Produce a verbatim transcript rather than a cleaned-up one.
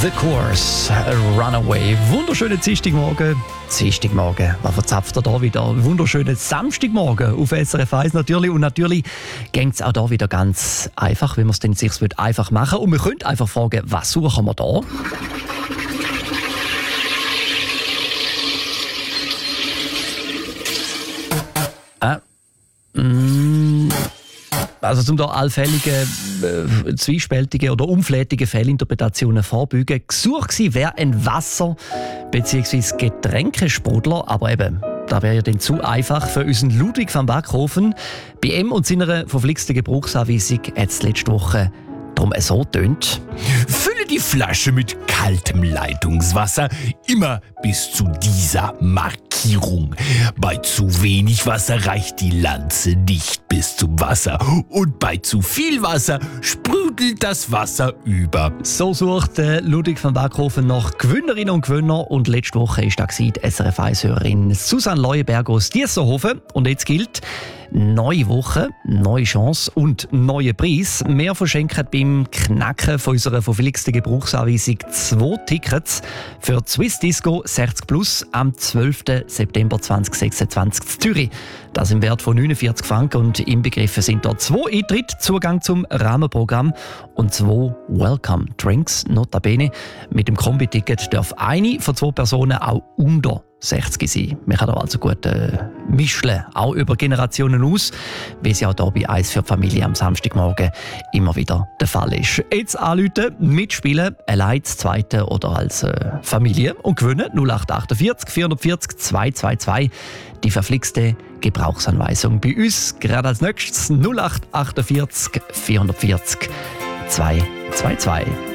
The Course, Runaway. Wunderschönen Dienstagmorgen. Dienstagmorgen, was verzapft ihr da wieder? Wunderschönen Samstagmorgen auf S R F eins natürlich. Und natürlich geht es auch da wieder ganz einfach, wie man es denn sich einfach machen will. Und wir können einfach fragen, was suchen wir da? Äh, mm, Also zum da allfällige, äh, zwiespältige oder unflätige Fehlinterpretationen vorbeugen. Gesucht gewesen wäre ein Wasser- bzw. Getränkesprudler, aber eben, da wäre ja dann zu einfach für unseren Ludwig van Backhofen. Bei ihm und seiner verflixten Gebrauchsanweisung hat es letzte Woche darum so tönt. Fülle die Flasche mit kaltem Leitungswasser immer bis zu dieser Markierung. Bei zu wenig Wasser reicht die Lanze nicht bis zum Wasser und bei zu viel Wasser sprudelt das Wasser über. So sucht äh, Ludwig van Backhofen nach Gewinnerinnen und Gewinner und letzte Woche war da die S R F eins-Hörerin Susanne Leuenberg aus Diessenhofen. Und jetzt gilt: neue Woche, neue Chance und neue Preis. Wir verschenken beim Knacken von unserer verflixten Gebrauchsanweisung zwei Tickets für die Swiss Disco sechzig plus am zwölften September zweitausendsechsundzwanzig in Zürich. Das im Wert von neunundvierzig Franken und inbegriffen sind dort zwei Eintritte, Zugang zum Rahmenprogramm und zwei Welcome Drinks. Notabene, mit dem Kombi-Ticket darf eine von zwei Personen auch unter sechzig sein. Man kann da also gut äh, mischen, auch über Generationen aus, wie es ja auch hier bei «Eins für die Familie» am Samstagmorgen immer wieder der Fall ist. Jetzt anrufen, mitspielen, allein das Zweite oder als äh, Familie und gewinnen null acht achtundvierzig vierundvierzig zweihundertzweiundzwanzig. Die verflixte Gebrauchsanweisung bei uns gerade als nächstes null acht achtundvierzig vierundvierzig zweihundertzweiundzwanzig.